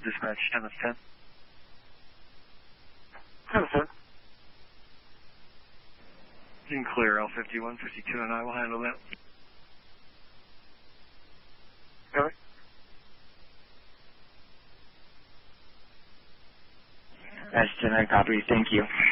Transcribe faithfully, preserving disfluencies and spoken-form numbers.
dispatch, ten is ten. ten is ten. You can clear L fifty-one, fifty-two, and I will handle that. Okay. That's ten, I copy. Thank you.